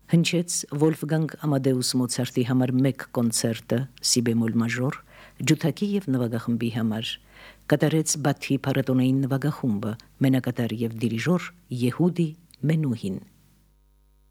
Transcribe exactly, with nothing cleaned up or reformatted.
Հնչեց Վոլֆգանգ Ամադեուս Մոցարտի համար մեկ կոնցերտը սի բեմոլ մաժոր ջութակի եւ նվագախմբի համար կատարեց Բաթի փառատոնային նվագախումբը մենակատար եւ դիրիժոր Եհուդի Մենուհին